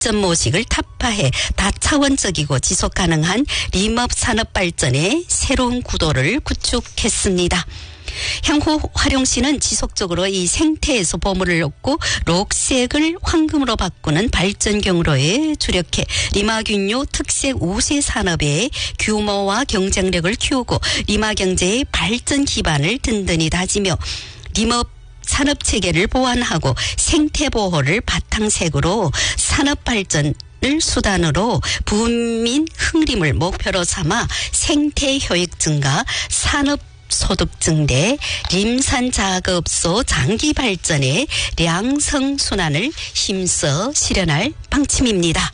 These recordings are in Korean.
모식을 타파해 다차원적이고 지속가능한 림업 산업 발전의 새로운 구도를 구축했습니다. 향후 활용시는 지속적으로 이 생태에서 보물을 얻고 녹색을 황금으로 바꾸는 발전 경로에 주력해 리마균료 특색 우세 산업의 규모와 경쟁력을 키우고 리마 경제의 발전 기반을 든든히 다지며 림업 산업 체계를 보완하고 생태 보호를 바탕색으로 산업 발전을 수단으로 부민 흥림을 목표로 삼아 생태 효익 증가, 산업 소득 증대, 림산 작업소 장기 발전의 량성 순환을 힘써 실현할 방침입니다.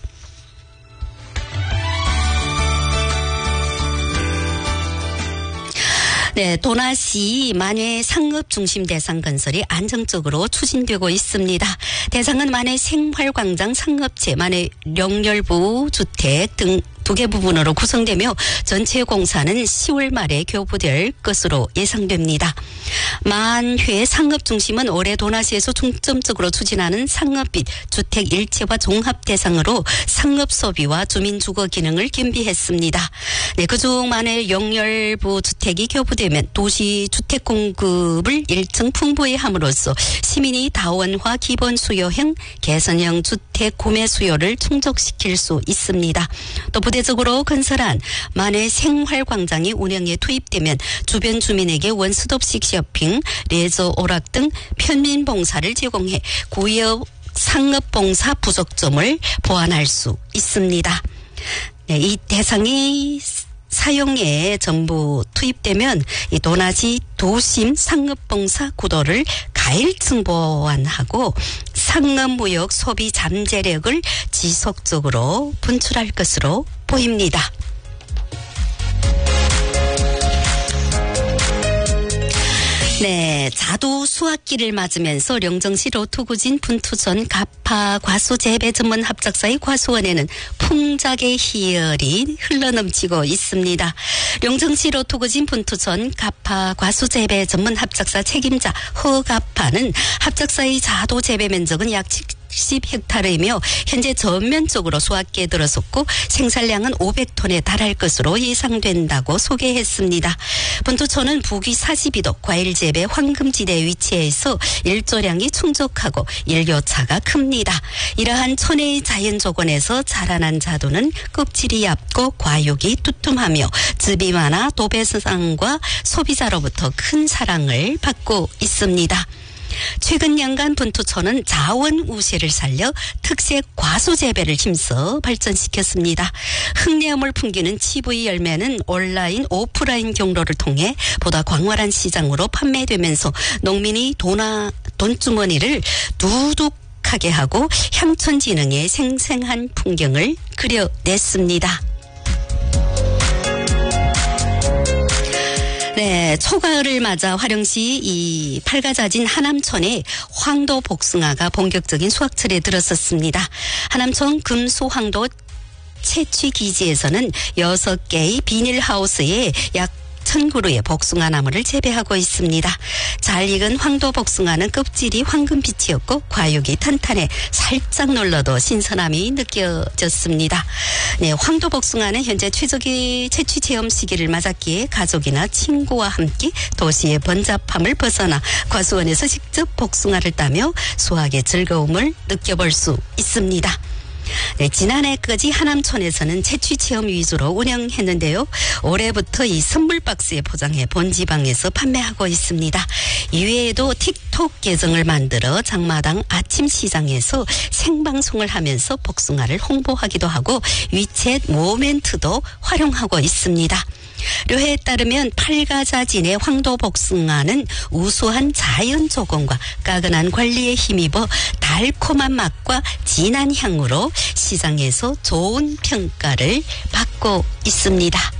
네, 도나시 만해 상업 중심 대상 건설이 안정적으로 추진되고 있습니다. 대상은 만해 생활광장 상업체, 만해 영열부 주택 등 2개 부분으로 구성되며 전체 공사는 10월 말에 교부될 것으로 예상됩니다. 만회 상업 중심은 올해 도나시에서 중점적으로 추진하는 상업빚 주택 일체화 종합 대상으로 상업 소비와 주민 주거 기능을 겸비했습니다. 네, 그중 만해 영열부 주택이 교부되면 도시 주택 공급을 일정 풍부히 함으로써 시민이 다원화 기본 수요형 개선형 주택 구매 수요를 충족시킬 수 있습니다. 또 부대적으로 건설한 만해 생활광장이 운영에 투입되면 주변 주민에게 원스톱식 쇼핑, 레저 오락 등 편민 봉사를 제공해 구역 상업봉사 부족점을 보완할 수 있습니다. 네, 이 대상이 사용에 전부 투입되면 이 도나시 도심 상업봉사 구도를 가일층 보완하고 상업무역 소비 잠재력을 지속적으로 분출할 것으로 보입니다. 네, 자두 수확기를 맞으면서 영정시 로투구진 분투전 가파 과수 재배 전문 합작사의 과수원에는 풍작의 희열이 흘러넘치고 있습니다. 영정시 로투구진 분투전 가파 과수 재배 전문 합작사 책임자 허가파는 합작사의 자두 재배 면적은 약 70헥타르이며 현재 전면적으로 수확기에 들어섰고 생산량은 500톤에 달할 것으로 예상된다고 소개했습니다. 분투촌은 북위 42도 과일 재배 황금지대에 위치해서 일조량이 충족하고 일교차가 큽니다. 이러한 촌의 자연 조건에서 자라난 자두는 껍질이 얇고 과육이 두툼하며 즙이 많아 도배상과 소비자로부터 큰 사랑을 받고 있습니다. 최근 년간 분투촌은 자원 우세를 살려 특색 과수 재배를 힘써 발전시켰습니다. 흙내음을 풍기는 치부의 열매는 온라인 오프라인 경로를 통해 보다 광활한 시장으로 판매되면서 농민이 돈주머니를 두둑하게 하고 향촌지능의 생생한 풍경을 그려냈습니다. 네, 초가을을 맞아 화령시 이 팔가자진 하남촌에 황도 복숭아가 본격적인 수확철에 들어섰습니다. 하남촌 금수황도 채취 기지에서는 6개의 비닐하우스에 약 1000그루의 복숭아 나무를 재배하고 있습니다. 잘 익은 황도 복숭아는 껍질이 황금빛이었고 과육이 탄탄해 살짝 눌러도 신선함이 느껴졌습니다. 네, 황도 복숭아는 현재 최적의 채취 체험 시기를 맞았기에 가족이나 친구와 함께 도시의 번잡함을 벗어나 과수원에서 직접 복숭아를 따며 수확의 즐거움을 느껴볼 수 있습니다. 네, 지난해까지 하남촌에서는 채취 체험 위주로 운영했는데요. 올해부터 이 선물 박스에 포장해 본지방에서 판매하고 있습니다. 이외에도 틱톡 계정을 만들어 장마당 아침 시장에서 생방송을 하면서 복숭아를 홍보하기도 하고 위챗 모멘트도 활용하고 있습니다. 료해에 따르면 팔가자진의 황도복숭아는 우수한 자연 조건과 까근한 관리에 힘입어 달콤한 맛과 진한 향으로 시장에서 좋은 평가를 받고 있습니다.